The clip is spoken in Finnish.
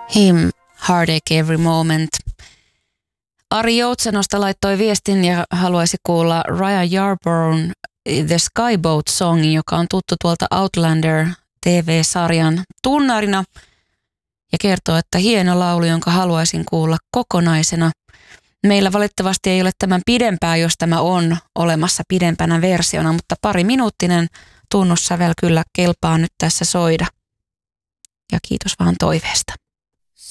Him, Heartache Every Moment. Ari Joutsenosta laittoi viestin ja haluaisi kuulla Ryan Yarbrough'n The Skyboat Songin, joka on tuttu tuolta Outlander TV-sarjan tunnarina. Ja kertoo, että hieno laulu, jonka haluaisin kuulla kokonaisena. Meillä valitettavasti ei ole tämän pidempää, jos tämä on olemassa pidempänä versiona, mutta 2-minuuttinen tunnussävel kyllä kelpaa nyt tässä soida. Ja kiitos vaan toiveesta.